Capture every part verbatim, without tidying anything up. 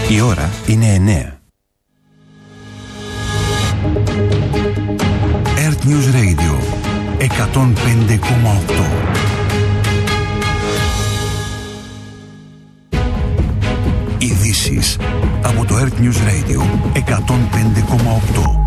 Η ώρα είναι εννέα. Earth News Radio εκατόν πέντε κόμμα οκτώ. Ειδήσεις από το Earth News Radio εκατόν πέντε κόμμα οκτώ.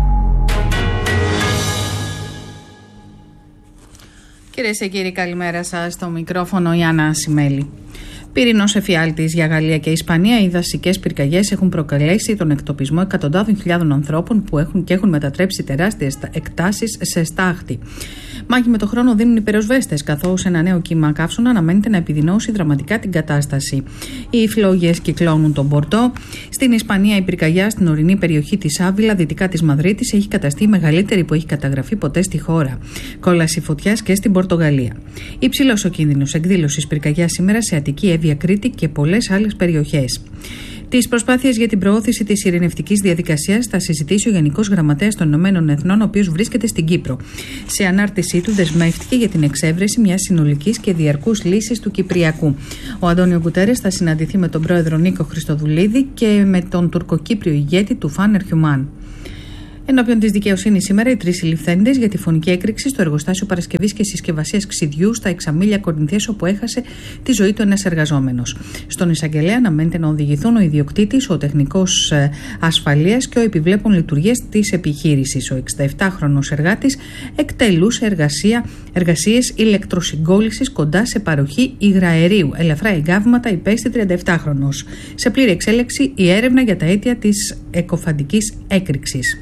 Κυρίες και κύριοι, καλημέρα σας. Στο μικρόφωνο η Άννα Ασημέλη. Πύρινος εφιάλτης για Γαλλία και Ισπανία. Οι δασικές πυρκαγιές έχουν προκαλέσει τον εκτοπισμό εκατοντάδων χιλιάδων ανθρώπων που έχουν και έχουν μετατρέψει τεράστιες εκτάσεις σε στάχτη. Μάχη με το χρόνο δίνουν οι πυροσβέστες, καθώς ένα νέο κύμα καύσωνα αναμένεται να επιδεινώσει δραματικά την κατάσταση. Οι φλόγες κυκλώνουν τον Μπορντό. Στην Ισπανία, η πυρκαγιά στην ορεινή περιοχή της Άβυλα, δυτικά της Μαδρίτης, έχει καταστεί η μεγαλύτερη που έχει καταγραφεί ποτέ στη χώρα. Κόλαση φωτιάς και στην Πορτογαλία. Υψηλός ο κίνδυνος εκδήλωσης πυρκαγιάς σήμερα σε Αττική, Εύβοια, Κρήτη και πολλές άλλες περιοχές. Τις προσπάθειες για την προώθηση της ειρηνευτικής διαδικασίας θα συζητήσει ο Γενικός Γραμματέας των Ηνωμένων Εθνών, ο οποίος βρίσκεται στην Κύπρο. Σε ανάρτησή του, δεσμεύτηκε για την εξέβρεση μιας συνολικής και διαρκούς λύσης του Κυπριακού. Ο Αντώνιο Γκουτέρες θα συναντηθεί με τον πρόεδρο Νίκο Χριστοδουλίδη και με τον τουρκοκύπριο ηγέτη του Φαν Ερχιουμάν. Ενώπιον της δικαιοσύνης σήμερα, οι τρεις συλληφθέντες για τη φωνική έκρηξη στο εργοστάσιο παρασκευής και συσκευασίας ξυδιού στα Εξαμήλια Κορινθίας, όπου έχασε τη ζωή του ένας εργαζόμενος. Στον εισαγγελέα αναμένεται να οδηγηθούν ο ιδιοκτήτης, ο τεχνικός ασφαλείας και ο επιβλέπων λειτουργίας της επιχείρησης. Ο εξηνταεπτάχρονος εργάτης εκτελούσε εργασία, εργασίες ηλεκτροσυγκόλλησης κοντά σε παροχή υγραερίου. Ελαφρά εγκάβματα υπέστη τριανταεπτάχρονος. Σε πλήρη εξέλιξη η έρευνα για τα αίτια της εκοφαντικής έκρηξης.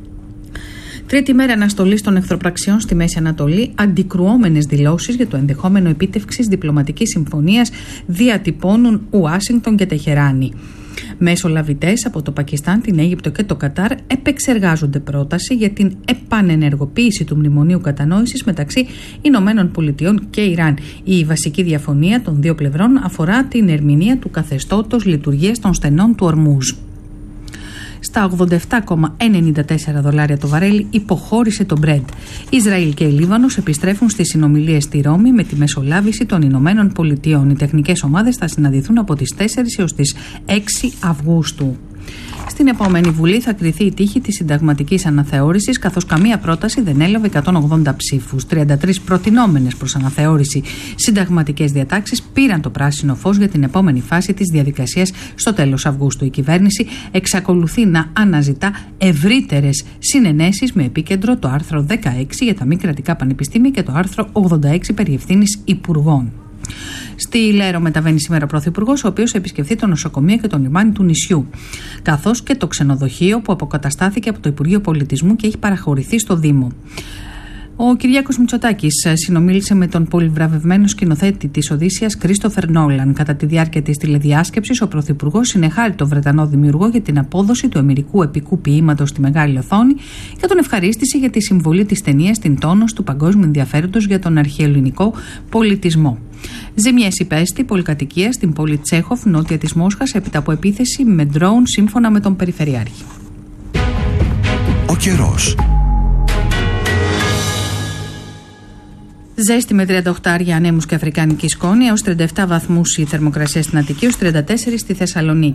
Τρίτη μέρα αναστολής των εχθροπραξιών στη Μέση Ανατολή, αντικρουόμενες δηλώσεις για το ενδεχόμενο επίτευξης διπλωματικής συμφωνίας διατυπώνουν Ουάσιγκτον και Τεχεράνη. Μεσολαβητές από το Πακιστάν, την Αίγυπτο και το Κατάρ επεξεργάζονται πρόταση για την επανενεργοποίηση του μνημονίου κατανόησης μεταξύ Ηνωμένων Πολιτειών και Ιράν. Η βασική διαφωνία των δύο πλευρών αφορά την ερμηνεία του καθεστώτος λειτουργίας των στενών του Ορμούζ. Στα ογδόντα επτά κόμμα ενενήντα τέσσερα δολάρια το βαρέλι υποχώρησε το Brent. Ισραήλ και η Λίβανος επιστρέφουν στις συνομιλίες στη Ρώμη με τη μεσολάβηση των Ηνωμένων Πολιτειών. Οι τεχνικές ομάδες θα συναντηθούν από τις τέσσερις έως τις έξι Αυγούστου. Στην επόμενη Βουλή θα κριθεί η τύχη της συνταγματικής αναθεώρησης, καθώς καμία πρόταση δεν έλαβε εκατόν ογδόντα ψήφους. τριάντα τρεις προτινόμενες προς αναθεώρηση συνταγματικές διατάξεις πήραν το πράσινο φως για την επόμενη φάση της διαδικασίας στο τέλος Αυγούστου. Η κυβέρνηση εξακολουθεί να αναζητά ευρύτερες συνενέσεις με επίκεντρο το άρθρο δεκαέξι για τα μη κρατικά πανεπιστήμια και το άρθρο ογδόντα έξι περί ευθύνης υπουργών. Στη Λέρο μεταβαίνει σήμερα ο Πρωθυπουργός, ο οποίος θα επισκεφθεί το νοσοκομείο και τον λιμάνι του νησιού, καθώς και το ξενοδοχείο που αποκαταστάθηκε από το Υπουργείο Πολιτισμού και έχει παραχωρηθεί στο Δήμο. Ο Κυριάκος Μητσοτάκης συνομίλησε με τον πολυβραβευμένο σκηνοθέτη της Οδύσσειας Κρίστοφερ Νόλαν. Κατά τη διάρκεια της τηλεδιάσκεψης, ο Πρωθυπουργός συνεχάρει τον Βρετανό δημιουργό για την απόδοση του αμερικού επικού ποίηματος στη μεγάλη οθόνη και τον ευχαρίστησε για τη συμβολή της ταινίας στην τόνωση του παγκόσμιου ενδιαφέροντος για τον αρχαιοελληνικό πολιτισμό. Ζημιές υπέστη πολυκατοικία στην πόλη Τσέχοφ, νότια της Μόσχας, έπειτα από επίθεση με ντρόουν, σύμφωνα με τον Περιφερειάρχη. Ο καιρός. Ζέστη με τριάντα οκτώ ανέμους και αφρικανική σκόνη, έως τριάντα επτά βαθμούς η θερμοκρασία στην Αττική, έως τριάντα τέσσερα στη Θεσσαλονίκη.